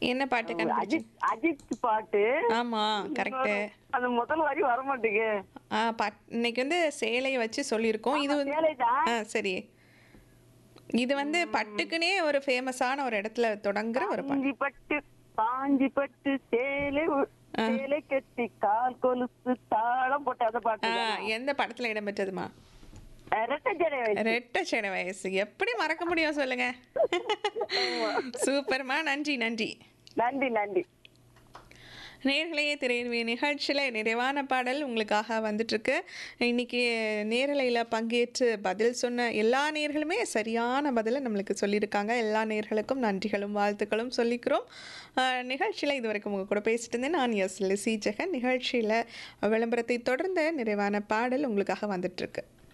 என்ன பாட்டு கண்டுபிடிச்சீங்க? அஜித் பாட்டு. ஆமா, கரெக்ட்டு. அந்த முதல் வரி வர மாட்டேங்க. இன்னைக்கு வந்து சேலைய வச்சு சொல்லியிருக்கோம். இது ஆமா, வந்து சேலைதான். சரி. இது வந்து பட்டுக்குன்னே ஒரு ஃபேமஸான ஒரு இடத்துல தொடங்குற ஒரு பாட்டு. பாஞ்சி பட்டு ஆ. சேலை கட்டி கால் கொலுசு தாளம் போட்டு அந்த பாட்டு எந்த படத்துல இடம்பெற்றதுமா? ரெட்டை ஜடை வயசு. ரெட்டை செட வயசு. எப்படி மறக்க முடியும் சொல்லுங்க? சூப்பர்மா. நன்றி, நன்றி. நன்றி நன்றி. நேர்களே திரையரங்கு நிகழ்ச்சியில் நிறைவான பாடல் உங்களுக்காக வந்துட்டுருக்கு. இன்னைக்கு நேரலையில் பங்கேற்று பதில் சொன்ன எல்லா நேர்களுமே சரியான பதிலை நம்மளுக்கு சொல்லியிருக்காங்க. எல்லா நேர்களுக்கும் நன்றிகளும் வாழ்த்துக்களும் சொல்லிக்கிறோம். நிகழ்ச்சியில் இது வரைக்கும் உங்கள் கூட பேசிட்டு இருந்தேன் நான் லிசி ஜெகன். நிகழ்ச்சியில் விளம்பரத்தை தொடர்ந்து நிறைவான பாடல் உங்களுக்காக வந்துட்டுருக்கு.